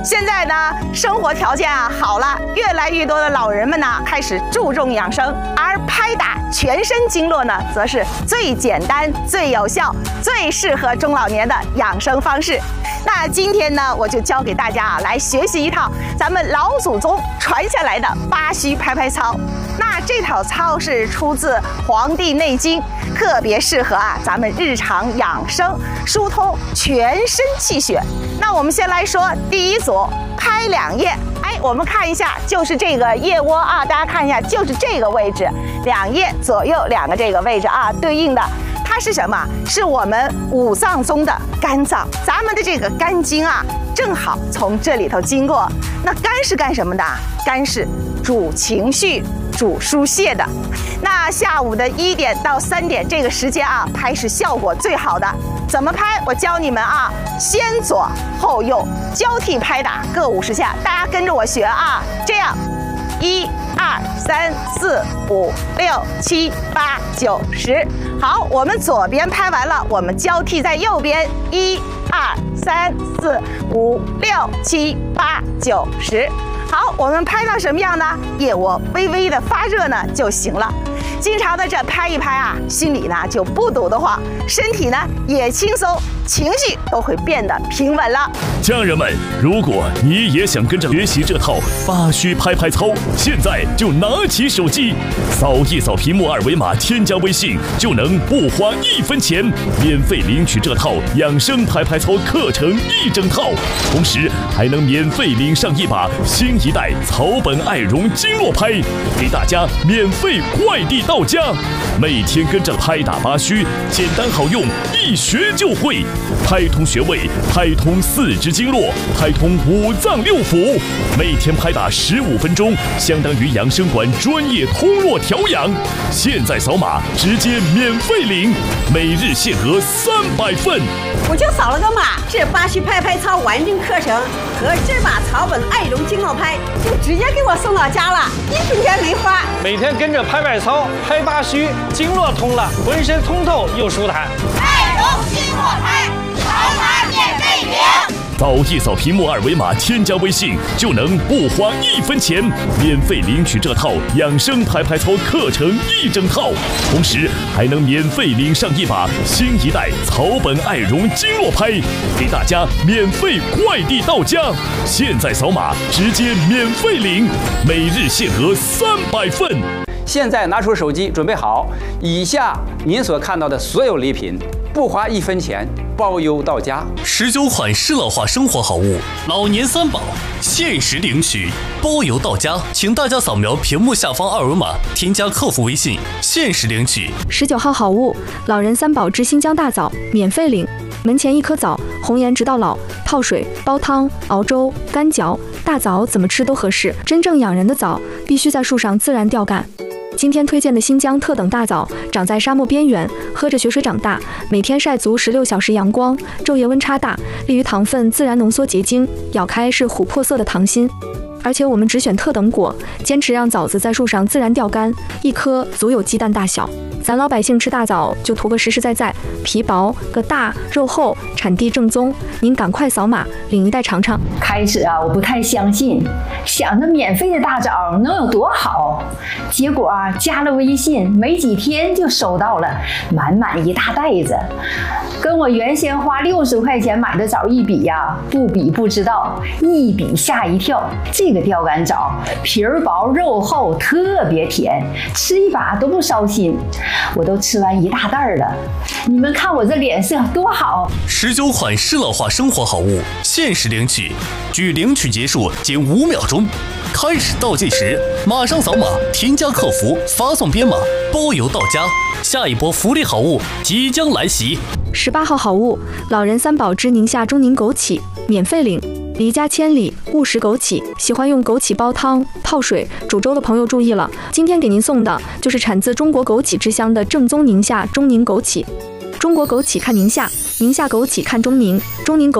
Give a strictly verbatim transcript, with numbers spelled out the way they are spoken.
现在呢，生活条件啊好了，越来越多的老人们呢开始注重养生，而拍打全身经络呢，则是最简单、最有效、最适合中老年的养生方式。那今天呢，我就教给大家啊，来学习一套咱们老祖宗传下来的八虚拍拍操。那这套操是出自《黄帝内经》，特别适合啊咱们日常养生，疏通全身气血。那我们先来说第一组，拍两腋。哎，我们看一下，就是这个腋窝啊，大家看一下，就是这个位置，两腋左右两个这个位置啊，对应的。它是什么？是我们五脏中的肝脏，咱们的这个肝经啊，正好从这里头经过。那肝是干什么的？肝是主情绪、主疏泄的。那下午的一点到三点这个时间啊，拍是效果最好的。怎么拍？我教你们啊，先左后右交替拍打，各五十下，大家跟着我学啊，这样。一二三四五六七八九十，好，我们左边拍完了，我们交替在右边，一二三四五六七八九十。好，我们拍到什么样呢？腋窝微微的发热呢就行了。经常的这拍一拍啊，心里呢就不堵得慌，身体呢也轻松，情绪都会变得平稳了。 家人们，如果你也想跟着学习这套八虚拍拍操，现在就拿起手机，扫一扫屏幕二维码，添加微信，就能不花一分钱免费领取这套养生拍拍操课程一整套，同时还能免费领上一把新一代草本爱绒经络拍，给大家免费快递到家。每天跟着拍打八虚，简单好用，一学就会，拍通穴位，拍通四肢经络，拍通五脏六腑。每天拍打十五分钟，相当于养生馆专业通络调养。现在扫码直接免费领，每日限额三百份。 我就扫了个码，这八虚拍拍操完整课程和这把草本爱绒经络拍就直接给我送到家了，一分钱没花。 每天跟着拍拍操，拍八虚，经络通了，浑身通透又舒坦。 爱绒经络拍，扫码免费领。 扫一扫屏幕二维码，添加微信，就能不花一分钱免费领取这套养生拍拍操课程一整套，同时还能免费领上一把新一代草本爱绒经络拍，给大家免费快递到家。现在扫码直接免费领，每日限额三百份。 现在拿出手机，准备好，以下您所看到的所有礼品，不花一分钱，包邮到家。 十九款适老化生活好物，老年三宝，限时领取，包邮到家。请大家扫描屏幕下方二维码，添加客服微信，限时领取。 十九号好物，老人三宝之新疆大枣，免费领。门前一颗枣，红颜直到老，泡水、煲汤、熬粥、干嚼，大枣怎么吃都合适。真正养人的枣，必须在树上自然吊干。今天推荐的新疆特等大枣，长在沙漠边缘，喝着雪水长大，每天晒足十六小时阳光，昼夜温差大，利于糖分自然浓缩结晶，咬开是琥珀色的糖心。而且我们只选特等果，坚持让枣子在树上自然吊干，一颗足有鸡蛋大小。咱老百姓吃大枣就图个实实在在，皮薄个大，肉厚，产地正宗。您赶快扫码领一袋尝尝。 开始啊，我不太相信，想着免费的大枣能有多好，结果啊，加了微信没几天就收到了满满一大袋子，跟我原先花六十块钱买的枣一比呀、啊，不比不知道，一比吓一跳。这个吊干枣皮儿薄肉厚，特别甜，吃一把都不烧心。我都吃完一大袋了，你们看我这脸色多好！ 十九款适老化生活好物，限时领取，距领取结束仅五秒钟。开始倒计时，马上扫码，添加客服，发送编码，包邮到家。下一波福利好物即将来袭。 十八号好物，老人三宝之宁夏中宁枸杞，免费领。离家千里，勿食枸杞。喜欢用枸杞煲汤、泡水、煮粥的朋友注意了，今天给您送的就是产自中国枸杞之乡的正宗宁夏中宁枸杞。中国枸杞看宁夏，宁夏枸杞看中宁，中宁枸